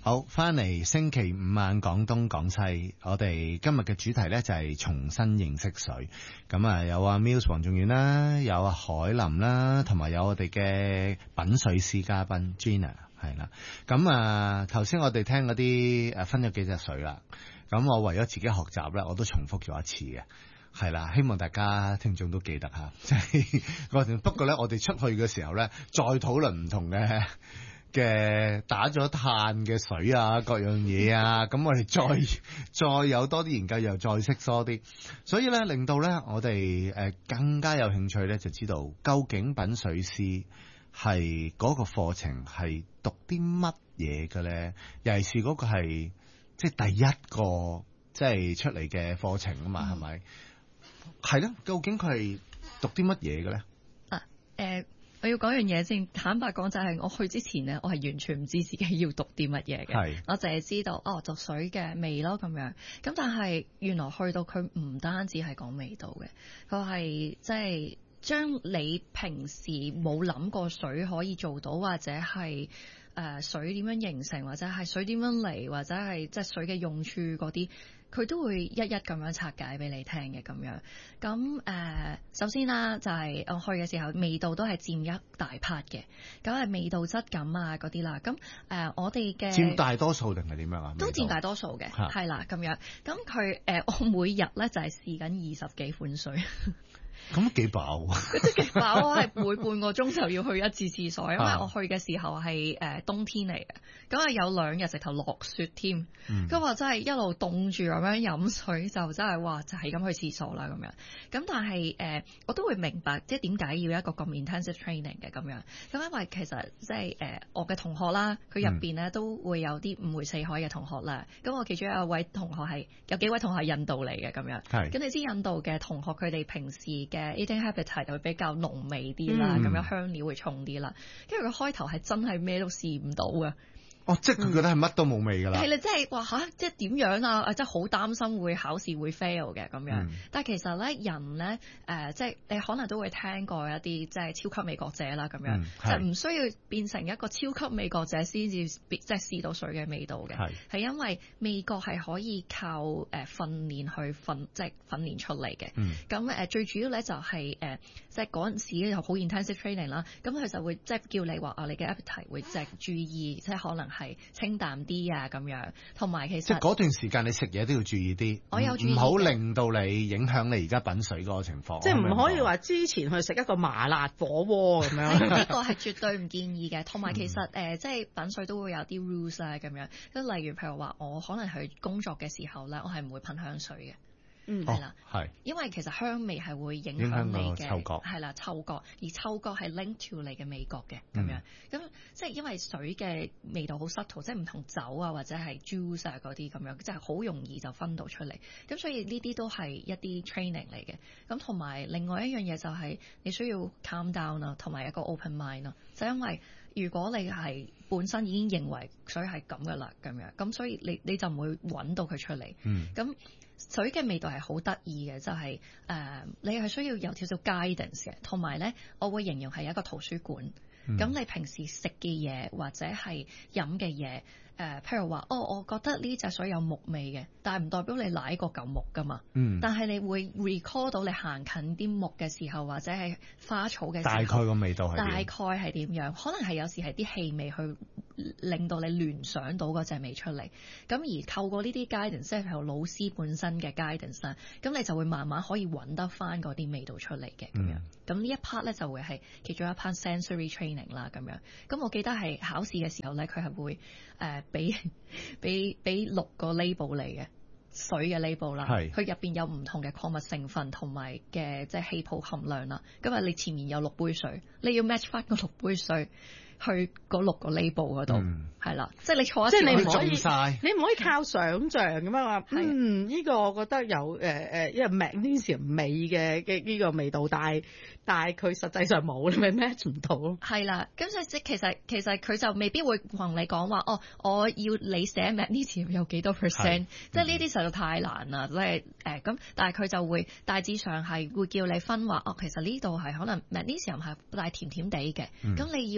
好，翻嚟星期五晚廣東廣西，我哋今日嘅主題呢就係重新認識水。咁啊，有阿 Muse 黃仲遠啦，有阿海林啦，同埋有我哋嘅品水師嘉賓 Gina 係啦。咁啊，頭先我哋聽嗰啲分咗幾隻水啦。咁我為咗自己學習呢，我都重複咗一次嘅。係啦，希望大家聽眾都記得吓。即係不過呢，我哋出去嘅時候呢，再討論唔同嘅打咗碳嘅水啊，各樣嘢啊，咁我哋再有多啲研究，又再識多啲，所以咧令到咧我哋更加有興趣咧，就知道究竟品水師係嗰個課程係讀啲乜嘢嘅咧？尤其是嗰個係即係第一個即係出嚟嘅課程啊嘛，係咪？係咯，究竟佢係讀啲乜嘢嘅咧？ 我要講樣嘢先，坦白講就係我去之前呢，我係完全唔知自己要讀啲乜嘢嘅，我淨係知道讀水嘅味咯咁樣。咁但係原來去到佢唔單止係講味道嘅，佢係即係將你平時冇諗過水可以做到，或者係水點樣形成，或者係水點樣嚟，或者係即係水嘅用處嗰啲。佢都會一一咁樣拆解俾你聽嘅咁樣。咁首先啦，就係我去嘅時候，味道都係佔一大 part 嘅。咁係味道質感啊嗰啲啦。咁我哋嘅佔大多數定係點樣啊？ 都佔大多數嘅，係啦咁樣。咁佢我每日咧就係試緊20幾款水。 咁幾飽啊！ 即係幾飽，我係每半個鐘就要去一次廁所，因為我去嘅時候係冬天嚟嘅，咁啊有2日直頭落雪添，咁我真係一路凍住咁樣飲水，就真係哇就係咁去廁所啦咁樣。咁但係我都會明白即係點解要一個咁 intensive training 嘅咁樣。咁因為其實即係我嘅同學啦，佢入邊咧都會有啲五湖四海嘅同學啦。咁我其中有一位同學係有幾位同學係印度嚟嘅咁樣。咁你知印度嘅同學佢哋平時嘅 eating habit 就會比較濃味啲啦，咁樣香料會重啲啦。跟住佢開頭係真係咩都試唔到嘅。 哦，即係佢覺得係乜都冇味㗎啦。 係啦，即係話吓，即係點樣啊？即係好擔心會考試會 fail 嘅咁樣。但係其實咧，人咧即係你可能都會聽過一啲即係超級味覺者啦咁樣，就唔需要變成一個超級味覺者先至即係試到水嘅味道嘅。係因為味覺係可以靠訓練去即係訓練出嚟嘅。咁最主要咧就係即係嗰陣時又好 intensive training 啦。咁佢就會即係叫你話你嘅 appetite 會即係注意，即係可能係清淡啲啊咁樣，同埋其實即係嗰段時間你食嘢都要注意啲， 我有注意， 唔好令到你影響你而家品水嗰個情況。 即係唔可以話之前去食一個麻辣火鍋咁樣。 呢個係絕對唔建議嘅。同埋其實即係品水都會有啲 rules 啊咁樣。咁例如譬如話，我可能去工作嘅時候咧，我係唔會噴香水嘅。係啦，係，因為其實香味係會影響你嘅嗅覺，係啦，嗅覺，而嗅覺係 link to 你嘅味覺嘅咁樣。咁即係因為水嘅味道好 subtle，即係唔同酒啊或者係 juice 啊嗰啲咁樣，即係好容易就分到出嚟。咁所以呢啲都係一啲 training 嚟嘅。咁同埋另外一樣嘢就係你需要 calm down 啦，同埋一個 open mind 咯。就因為如果你係本身已經認為水係咁嘅啦，咁樣咁所以你就唔會揾到佢出嚟。咁水嘅味道係好得意嘅，就係你係需要有少少 guidance 嘅，同埋咧，我會形容係一個圖書館。咁你平時食嘅嘢或者係飲嘅嘢，譬如話，我覺得呢隻水有木味嘅，但係唔代表你舐過嚿木噶嘛。但係你會 recall 到你行近啲木嘅時候，或者係花草嘅時候，大概個味道係大概係點樣？可能係有時係啲氣味去令到你聯想到嗰隻味出嚟。咁而透過呢啲 guidance，即係譬如老師本身嘅 guidance 啦，咁你就會慢慢可以揾得翻嗰啲味道出嚟嘅咁樣。咁呢一 part 咧就會係其中一 part sensory training 啦咁樣。咁我記得係考試嘅時候咧，佢係會俾6個 label 嚟嘅水嘅 label 啦，佢入邊有唔同嘅礦物成分同埋嘅即係氣泡含量啦。咁啊，你前面有6杯水，你要 match 翻嗰6杯水去嗰6個 label 嗰度，係啦，即係你坐一次， 即係你唔可以，你唔可以靠想像咁樣話，呢個我覺得有因為 magnesium 味嘅呢個味道，但係佢實際上冇，你咪 match 唔到咯。 係啦，咁所以即係其實佢就未必會同你講話，我要你寫 magnesium 有幾多 percent，即係呢啲實在太難啦，即係咁，但係佢就會大致上係會叫你分話，其實呢度係可能 magnesium 係帶甜甜地嘅，咁你要好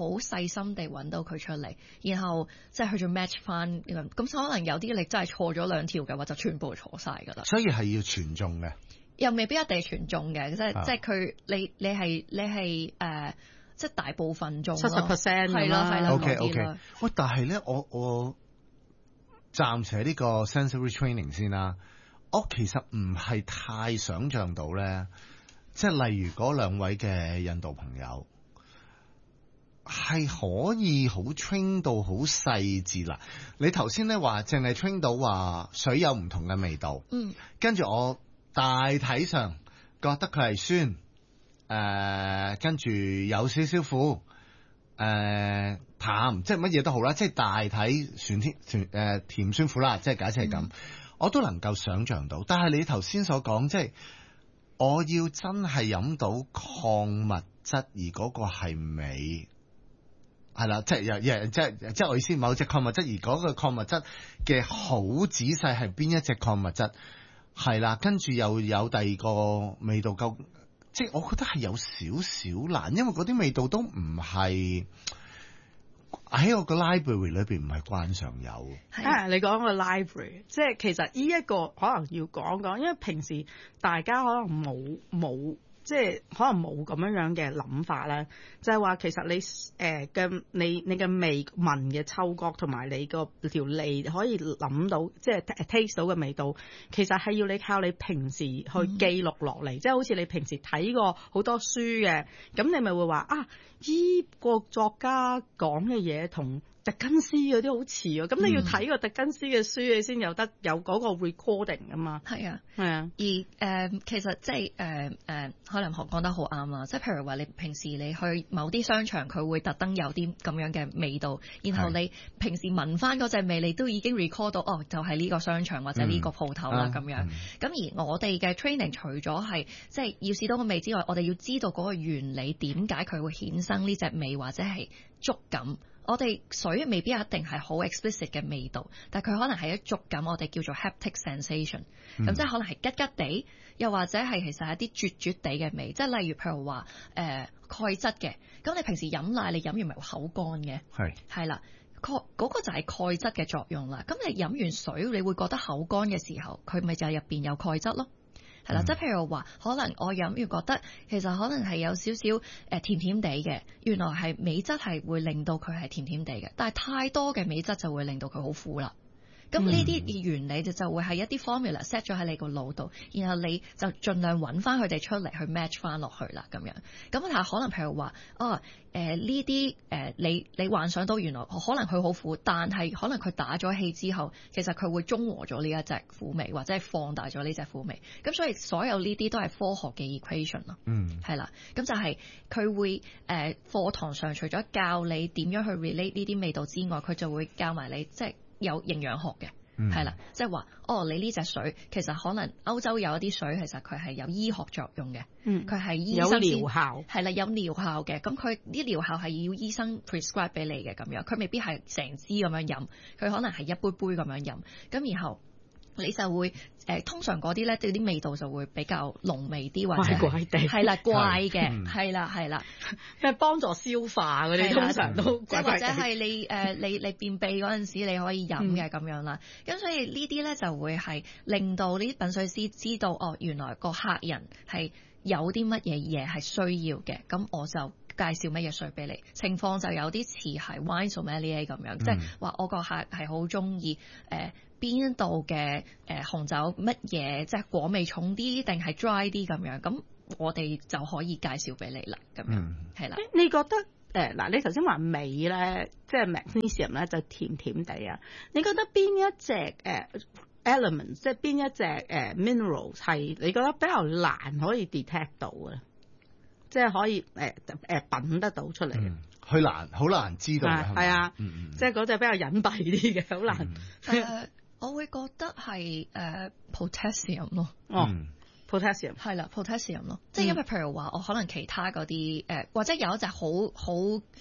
細心地揾到佢出嚟，然後即係去做 match 翻咁，可能有啲你真係錯咗2條嘅話，就全部錯晒㗎啦。 所以係要全中嘅，又未必一定係全中嘅，即係佢你係即係大部分中 70% 係啦 OK。喂，但係咧，我暫時喺呢個 sensory training 先啦。我其實唔係太想像到咧，即係例如嗰2位嘅印度朋友係可以好 train 到好細緻啦。你頭先咧話淨係 train 到話水有唔同嘅味道，跟住我大體上覺得佢係酸，跟住有少少苦，淡，即係乜嘢都好啦，即係大體甜酸苦辣，即係假設係咁。我都能夠想像到，但係你頭先所講，即係我要真係飲到礦物質，而嗰個係味，係啦，即係我意思，某隻礦物質，而嗰個礦物質嘅好仔細係邊一隻礦物質，係啦，跟住又有第二個味道夠，即係我覺得係有少少難，因為嗰啲味道都唔係。喺我個 library 裏邊唔係慣常有。 你講個 library， 即係其實呢一個可能要講講，因為平時大家可能冇即係可能冇咁樣嘅諗法咧，就係話其實你嘅味聞嘅嗅覺同埋你個條脷可以諗到，即係 taste 到嘅味道，其實係要你靠你平時去記錄落嚟，即係好似你平時睇過好多書嘅，咁你咪會話啊，依個作家講嘅嘢同狄更斯嗰啲好似喎，咁你要睇個狄更斯嘅書，你先有嗰個 recording 㗎嘛。係啊，係啊。 而其實即係海林學講得好啱啦，即係譬如話你平時你去某啲商場，佢會特登有啲咁樣嘅味道，然後你平時聞翻嗰隻味，你都已經 record 到就係呢個商場或者呢個鋪頭啦咁樣。咁而我哋嘅 training 除咗係即係要試到個味之外，我哋要知道嗰個原理，點解佢會衍生呢隻味或者係觸感。我哋水未必一定係好 explicit 嘅味道，但係佢可能係一觸感，我哋叫做 haptic sensation。咁即係可能係吉吉地，又或者係其實係一啲絕絕地嘅味，即係例如譬如話鈣質嘅。咁你平時飲奶，你飲完咪口乾嘅，係啦，嗰個就係鈣質嘅作用啦。咁你飲完水，你會覺得口乾嘅時候，佢咪就係入邊有鈣質咯。係啦，即係譬如話，可能我飲完覺得其實可能係有少少甜甜地嘅，原來係鎂質係會令到佢係甜甜地嘅，但係太多嘅鎂質就會令到佢好苦啦。咁呢啲原理就會係一啲 formula set 咗喺你個腦度，然後你就盡量揾翻佢哋出嚟去 match 翻落去啦咁樣。咁但係可能譬如話，呢啲你幻想到原來可能佢好苦，但係可能佢打咗氣之後，其實佢會中和咗呢一隻苦味，或者係放大咗呢隻苦味。咁所以所有呢啲都係科學嘅 equation 咯。係啦。咁就係佢會課堂上除咗教你點樣去 relate 呢啲味道之外，佢就會教埋你即係有營養學嘅。係啦，即係話你呢隻水其實可能歐洲有一啲水，其實佢係有醫學作用嘅，佢係醫生有療效， 係啦，有療效嘅。咁佢啲療效係要醫生 prescribe 俾你嘅咁樣，佢未必係成支咁樣飲，佢可能係一杯杯咁樣飲。咁然後你就會通常嗰啲咧，對啲味道就會比較濃味啲，或者怪地係啦，怪嘅，係啦，係啦， 即係幫助消化嗰啲，通常都即係或者係你便秘嗰陣時你可以飲嘅咁樣啦。咁所以呢啲咧就會係令到呢啲品水師知道原來個客人係有啲乜嘢嘢係需要嘅，咁我就介紹乜嘢水俾你。情況就有啲似係 wine sommelier 咁樣，即係話我個客係好中意邊度嘅紅酒乜嘢，即係果味重啲定係 dry 啲咁樣，咁我哋就可以介紹俾你啦，咁樣係啦。 你覺得嗱，你頭先話味咧，即係 magnesium 咧就甜甜地啊，你覺得邊一隻element， 即係邊一隻mineral 係你覺得比較難可以 detect 到嘅，即係可以品得到出嚟嘅？ 佢好難知道嘅， 係啊，即係嗰隻比較隱蔽啲嘅，好難。 我會覺得係potassium 咯。 potassium 係啦，potassium 咯，即係因為譬如話我可能其他嗰啲或者有一隻好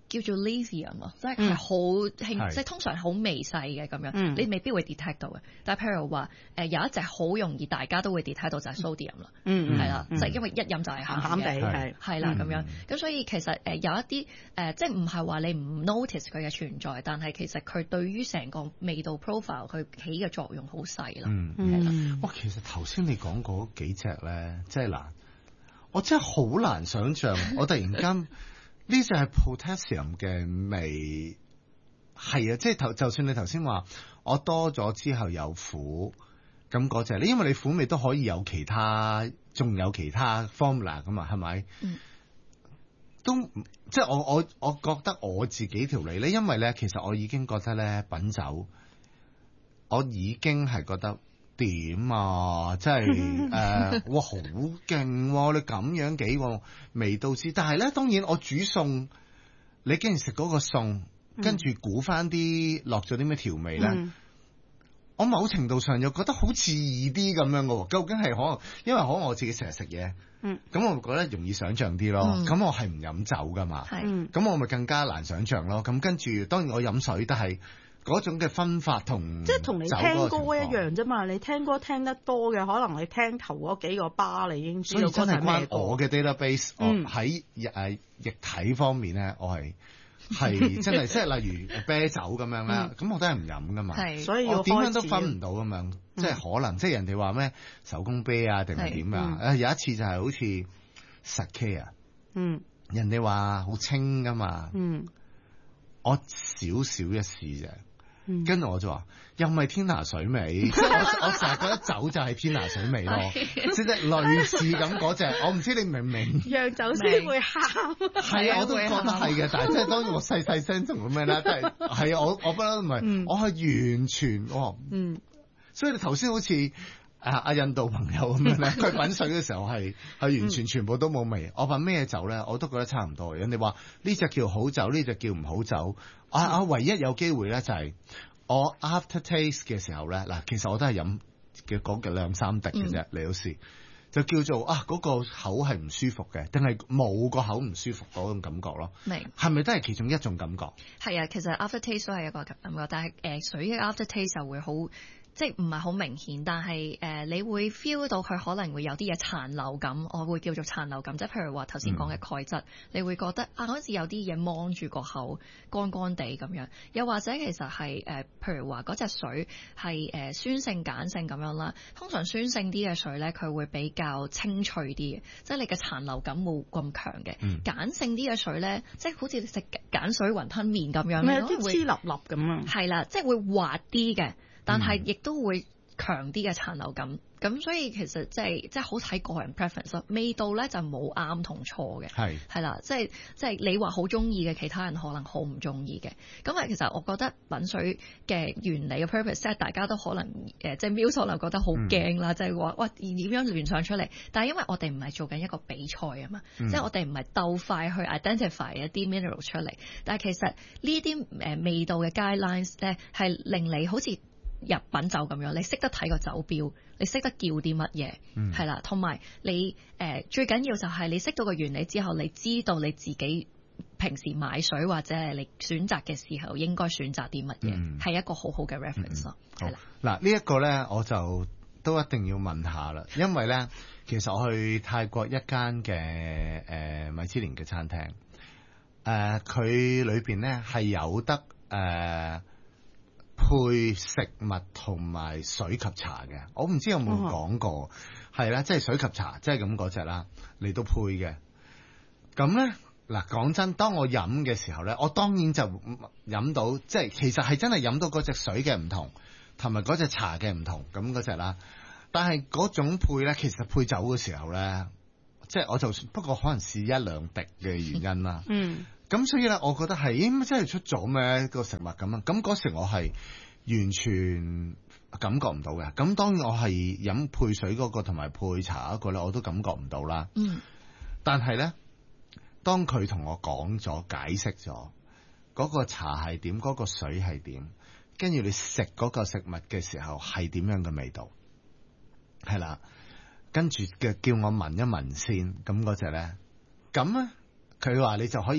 叫做 lithium 咯，即係好輕，即係通常好微細嘅咁樣，你未必會 detect 到嘅。但係譬如話有一隻好容易大家都會 detect 到就係 sodium 啦，係啦，就係因為一飲就係鹹鹹地，係啦咁樣。咁所以其實有一啲即係唔係話你唔 notice 佢嘅存在，但係其實佢對於成個味道 profile 佢起嘅作用好細咯。係啦。 哇，其實頭先你講嗰幾隻咧，即係難，我真係好難想像，我突然間。呢就係 potassium 嘅味，係啊，即係就算你頭先話我多咗之後有苦，咁嗰隻，你因為你苦味都可以有其他，仲有其他 formula 噶嘛，係咪？都即係我覺得我自己條脷咧，因為咧其實我已經覺得咧品酒，我已經係覺得。點啊！即係哇，好勁喎！你咁樣幾味道先，但係咧，當然我煮餸，你竟然食嗰個餸，跟住估翻啲落咗啲咩調味咧，我某程度上又覺得好似易啲咁樣嘅喎。究竟係可能因為可能我自己成日食嘢，咁我覺得容易想像啲咯。咁我係唔飲酒噶嘛，咁我咪更加難想像咯。咁跟住當然我飲水，但係。嗰種嘅分法同即係同你聽歌一樣啫嘛，你聽歌聽得多嘅，可能你聽頭嗰幾個巴，你已經知道嗰係咩歌。 我嘅 database，我喺液體方面咧，我係真係即係例如啤酒咁樣啦，咁我都係唔飲噶嘛， 所以我點樣都分唔到咁樣，即係可能即係人哋話咩手工啤啊定係點啊？有一次就係好似 sake 啊，人哋話好清噶嘛，我少少一試啫。跟住我就話，又唔係天拿水味，即係我成日覺得酒就係天拿水味咯，即係類似咁嗰隻，我唔知你明唔明？釀酒先會喊，係啊，我都覺得係嘅，但係即係當然我細聲同咁咩啦，即係係啊，我不嬲唔係，我係完全所以你頭先好似阿印度朋友咁樣咧，佢品水嘅時候係完全全部都冇味，我品咩酒咧，我都覺得差唔多。人哋話呢隻叫好酒，呢隻叫唔好酒。我唯一有機會咧就係我 after taste 嘅時候咧，嗱，其實我都係飲嘅講嘅2-3滴嘅啫，你都試就叫做嗰個口係唔舒服嘅，定係冇個口唔舒服嗰種感覺咯。明係咪都係其中一種感覺？係啊，其實 after taste 都係一個感覺，但係水嘅 after taste 就會好。即係唔係好明顯，但係你會 feel 到佢可能會有啲嘢殘留感，我會叫做殘留感，即係譬如話頭先講嘅鈣質，你會覺得好似有啲嘢芒住個口，乾乾地咁樣。又或者其實係譬如話嗰隻水係酸性鹼性咁樣啦。通常酸性啲嘅水咧，佢會比較清脆啲嘅，即係你嘅殘留感冇咁強嘅。鹼性啲嘅水咧，即係好似食鹼水雲吞麵咁樣， 有啲黐粒粒咁樣。係啦，即係會滑啲嘅。但係亦都會強啲嘅殘留感，咁所以其實即係好睇個人 preference。味道咧就冇啱同錯嘅，係啦，即係你話好中意嘅，其他人可能好唔中意嘅。咁其實我覺得品水嘅原理嘅 purpose， 即係大家都可能即係 Muse 可能覺得好驚啦，即係話哇點樣聯想出嚟？但係因為我哋唔係做緊一個比賽啊嘛，即係我哋唔係鬥快去 identify 一啲 mineral 出嚟，但係其實呢啲味道嘅 guidelines 咧係令你好似入品酒咁樣，你識得睇個酒標，你識得叫啲乜嘢，係啦，同埋你最緊要就係你識到個原理之後，你知道你自己平時買水或者係你選擇嘅時候應該選擇啲乜嘢，係一個好好嘅 reference 咯。係啦， 嗱呢一個咧我就都一定要問下啦，因為咧其實我去泰國一間嘅米芝蓮嘅餐廳，佢裏邊咧係有得配食物同埋水及茶嘅，我唔知有冇講過，係啦，即係水及茶，即係咁嗰隻啦，嚟到配嘅。咁咧嗱，講真，當我飲嘅時候咧，我當然就飲到，即係其實係真係飲到嗰隻水嘅唔同，同埋嗰隻茶嘅唔同，咁嗰隻啦。但係嗰種配咧，其實配酒嘅時候咧，即係我就不過可能試1-2滴嘅原因啦。咁所以咧，我覺得係真係出咗咩個食物咁啊！咁嗰時我係完全感覺唔到嘅。咁當然我係飲配水嗰個同埋配茶嗰個咧，我都感覺唔到啦。但係咧，當佢同我講咗、解釋咗嗰個茶係點，嗰個水係點，跟住你食嗰個食物嘅時候係點樣嘅味道，係啦，跟住嘅叫我聞一聞先，咁嗰隻咧，咁咧。 佢話你就可以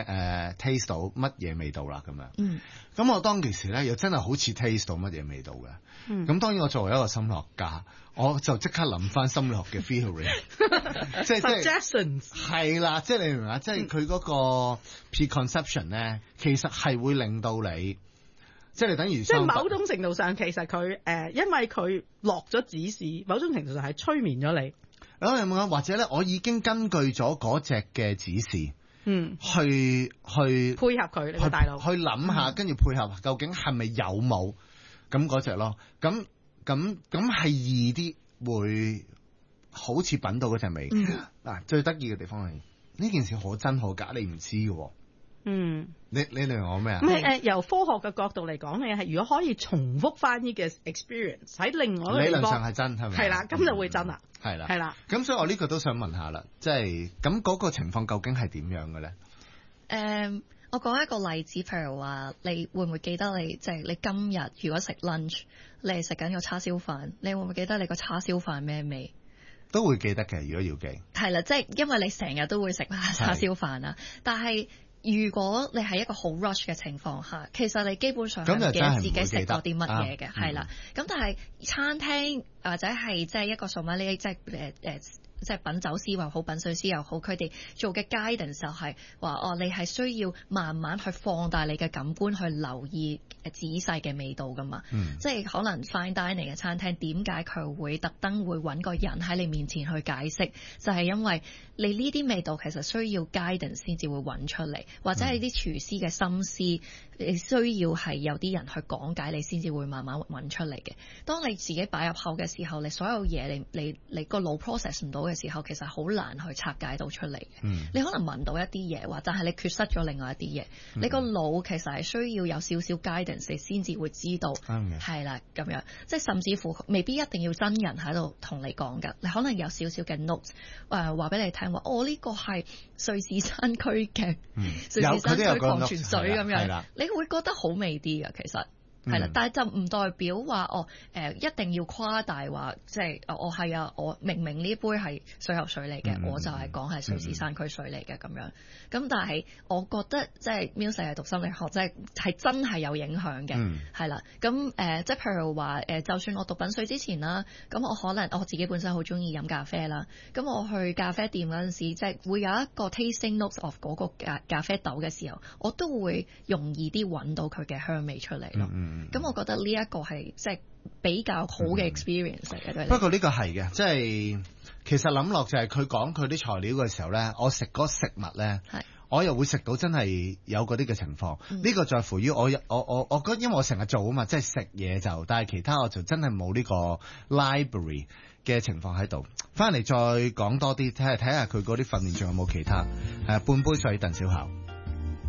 taste 到乜嘢味道啦咁樣。咁我當其時咧又真係好似 taste 到乜嘢味道嘅。咁當然我作為一個心理學家，我就即刻諗翻心理學嘅 theory， 即係 suggestions 係啦，即係你明唔明啊？即係佢嗰個 preconception 咧，其實係會令到你，即係你等於即係某種程度上，其實佢因為佢落咗指示，某種程度上係催眠咗你。 或者咧，我已經根據咗嗰隻嘅指示，去配合佢，你個大腦去諗下，跟住配合究竟係咪有冇咁嗰隻咯？咁係易啲，會好似品到嗰隻味。嗱，最得意嘅地方係呢件事可真可假，你唔知嘅。你明我咩啊？ 由科學嘅角度嚟講，你係如果可以重複翻呢個 experience 喺另外一個地方， 理論上係真係咪？ 係啦，咁就會真啦。 係啦， 係啦。 咁所以我呢個都想問下啦，即係咁嗰個情況究竟係點樣嘅咧？ 我講一個例子，譬如話，你會唔會記得你即係你今日如果食 lunch，你係食緊個叉燒飯，你會唔會記得你個叉燒飯咩味？ 都會記得嘅，如果要記。 係啦，即係因為你成日都會食叉燒飯啦，但係如果你係一個好 rush 嘅情況下，其實你基本上係唔記得自己食過啲乜嘢嘅，係啦。咁但係餐廳或者係即係一個數碼呢，即係品酒師又好，品水師又好，佢哋做嘅 guidance 就係話你係需要慢慢去放大你嘅感官去留意仔細嘅味道噶嘛。即係可能 fine dining 嘅餐廳點解佢會特登會揾個人喺你面前去解釋，就係因為你呢啲味道其實需要 guidance 先至會揾出嚟，或者係啲廚師嘅心思，你需要係有啲人去講解，你先至會慢慢揾出嚟嘅。當你自己擺入口嘅時候，你所有嘢你個腦 process 唔到嘅時候，其實好難去拆解到出嚟嘅。你可能聞到一啲嘢，或者係你缺失咗另外一啲嘢。你個腦其實係需要有少少 guidance 先至會知道，係啦咁樣。即係甚至乎未必一定要真人喺度同你講㗎，你可能有少少嘅 note 話俾你聽話，呢個係瑞士山區嘅瑞士山區礦泉水咁樣，你會覺得好味啲㗎，其實。係啦，但係就唔代表話一定要誇大話，即係我係啊，我明明呢杯係水喉水嚟嘅，我就係講係瑞士山區水嚟嘅咁樣。咁但係我覺得即係 Muse 係讀心理學，即係真係有影響嘅，係啦。咁即係譬如話就算我讀品水之前啦，咁我可能我自己本身好中意飲咖啡啦，咁我去咖啡店嗰陣時，即係會有一個 tasting notes of 嗰個咖啡豆嘅時候，我都會容易啲揾到佢嘅香味出嚟咯。咁我覺得呢一個係即係比較好嘅 experience 嚟嘅。 不過呢個係嘅，即係其實諗落就係佢講佢啲材料嘅時候咧，我食嗰食物咧，我又會食到真係有嗰啲嘅情況。呢個在乎於我覺得，因為我成日做啊嘛，即係食嘢就，但係其他我就真係冇呢個 library 嘅情況喺度。翻嚟再講多啲，睇下佢嗰啲訓練仲有冇其他。半杯水，鄧小巧。